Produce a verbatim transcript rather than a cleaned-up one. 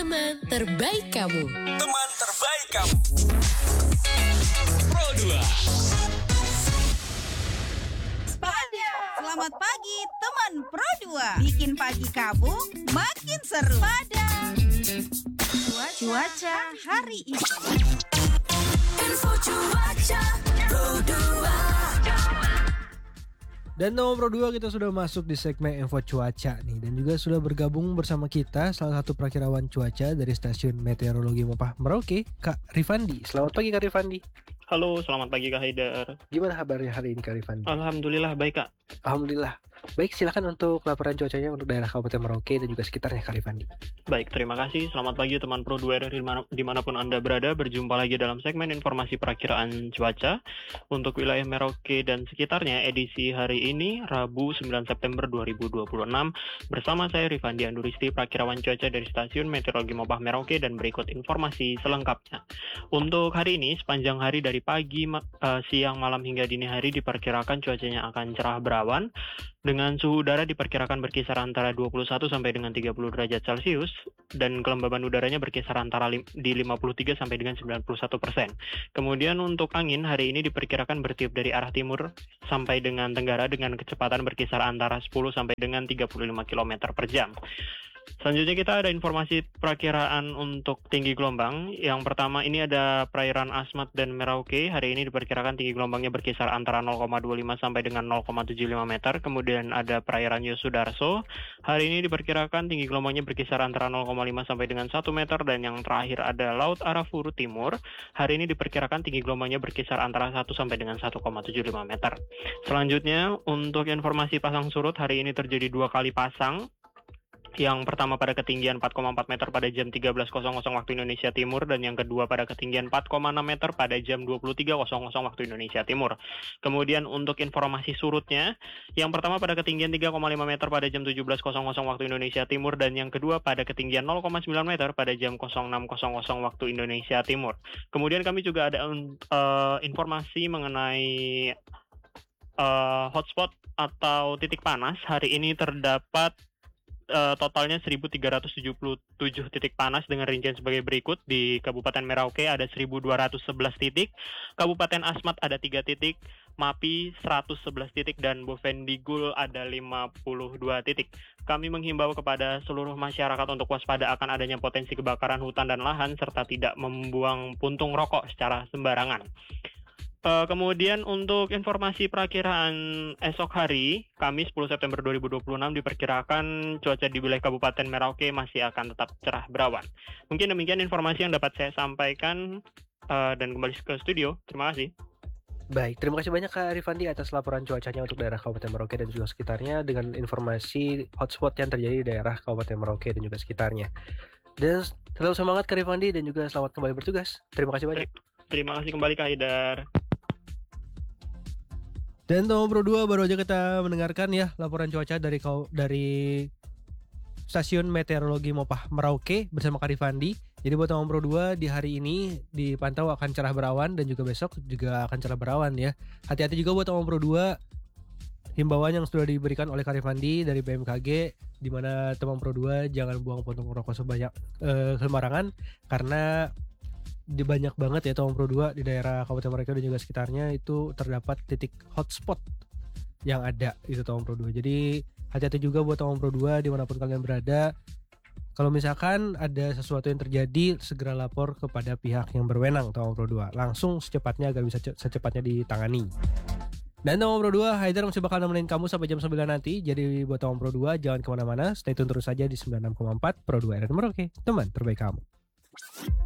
Teman terbaik kamu. Teman terbaik kamu. Pro dua. Selamat pagi teman Pro dua. Bikin pagi kamu makin seru. Pada cuaca hari ini. Info cuaca Pro dua. Dan nomor Pro dua kita sudah masuk di segmen info cuaca nih. Dan juga sudah bergabung bersama kita salah satu prakirawan cuaca dari Stasiun Meteorologi Mopah Merauke, Kak Rifandi. Selamat pagi Kak Rifandi. Halo, selamat pagi Kak Haidar. Gimana kabarnya hari ini Kak Rifandi? Alhamdulillah baik Kak. Alhamdulillah. Baik, silakan untuk laporan cuacanya untuk daerah Kabupaten Merauke dan juga sekitarnya Kak Rifandi. Baik, terima kasih. Selamat pagi teman Pro dua dari dimana, dimanapun Anda berada. Berjumpa lagi dalam segmen informasi perakiraan cuaca untuk wilayah Merauke dan sekitarnya edisi hari ini Rabu sembilan September dua ribu dua puluh enam bersama saya Rifandi Anduristi, prakirawan cuaca dari Stasiun Meteorologi Mopah Merauke, dan berikut informasi selengkapnya. Untuk hari ini sepanjang hari dari pagi, uh, siang, malam hingga dini hari diperkirakan cuacanya akan cerah berawan dengan suhu udara diperkirakan berkisar antara dua puluh satu sampai dengan tiga puluh derajat Celcius dan kelembaban udaranya berkisar antara lim- di lima puluh tiga sampai dengan sembilan puluh satu persen. Kemudian untuk angin hari ini diperkirakan bertiup dari arah timur sampai dengan tenggara dengan kecepatan berkisar antara sepuluh sampai dengan tiga puluh lima kilometer per jam. Selanjutnya kita ada informasi perakiraan untuk tinggi gelombang. Yang pertama ini ada perairan Asmat dan Merauke. Hari ini diperkirakan tinggi gelombangnya berkisar antara nol koma dua lima sampai dengan nol koma tujuh lima meter. Kemudian ada perairan Yosudarso. Hari ini diperkirakan tinggi gelombangnya berkisar antara nol koma lima sampai dengan satu meter. Dan yang terakhir ada Laut Arafuru Timur. Hari ini diperkirakan tinggi gelombangnya berkisar antara satu sampai dengan satu koma tujuh lima meter. Selanjutnya untuk informasi pasang surut, hari ini terjadi dua kali pasang. Yang pertama pada ketinggian empat koma empat meter pada jam tiga belas waktu Indonesia Timur, dan yang kedua pada ketinggian empat koma enam meter pada jam dua puluh tiga waktu Indonesia Timur. Kemudian untuk informasi surutnya, yang pertama pada ketinggian tiga koma lima meter pada jam tujuh belas waktu Indonesia Timur, dan yang kedua pada ketinggian nol koma sembilan meter pada jam enam waktu Indonesia Timur. Kemudian kami juga ada uh, informasi mengenai uh, hotspot atau titik panas. Hari ini terdapat Uh, totalnya seribu tiga ratus tujuh puluh tujuh titik panas dengan rincian sebagai berikut. Di Kabupaten Merauke ada seribu dua ratus sebelas titik, Kabupaten Asmat ada tiga titik, Mapi seratus sebelas titik, dan Bovendigul ada lima puluh dua titik. Kami menghimbau kepada seluruh masyarakat untuk waspada akan adanya potensi kebakaran hutan dan lahan serta tidak membuang puntung rokok secara sembarangan. Uh, kemudian untuk informasi perakiraan esok hari, Kamis sepuluh September dua ribu dua puluh enam, diperkirakan cuaca di wilayah Kabupaten Merauke masih akan tetap cerah berawan. Mungkin demikian informasi yang dapat saya sampaikan, uh, dan kembali ke studio. Terima kasih. Baik, terima kasih banyak Kak Rifandi atas laporan cuacanya untuk daerah Kabupaten Merauke dan juga sekitarnya dengan informasi hotspot yang terjadi di daerah Kabupaten Merauke dan juga sekitarnya. Dan selalu semangat Kak Rifandi dan juga selamat kembali bertugas. Terima kasih banyak. Terima kasih kembali Kak Haidar. Dan nomor Pro dua baru aja kita mendengarkan ya laporan cuaca dari dari Stasiun Meteorologi Mopah Merauke bersama Kak Rifandi. Jadi buat nomor Pro dua di hari ini dipantau akan cerah berawan dan juga besok juga akan cerah berawan ya. Hati-hati juga buat nomor Pro dua, himbauan yang sudah diberikan oleh Kak Rifandi dari B M K G, di mana teman Pro dua jangan buang puntung rokok sebanyak eh, sembarangan karena di banyak banget ya teman Pro dua di daerah Kabupaten Merauke dan juga sekitarnya itu terdapat titik hotspot yang ada itu teman Pro dua. Jadi hati-hati juga buat teman Pro dua dimanapun kalian berada. Kalau misalkan ada sesuatu yang terjadi, segera lapor kepada pihak yang berwenang teman Pro dua. Langsung secepatnya agar bisa secepatnya ditangani. Dan teman Pro dua, Haidar masih bakal nemenin kamu sampai jam sembilan nanti. Jadi buat teman Pro dua jangan kemana-mana, stay tune terus saja di sembilan puluh enam koma empat Pro dua R N Merauke, teman terbaik kamu.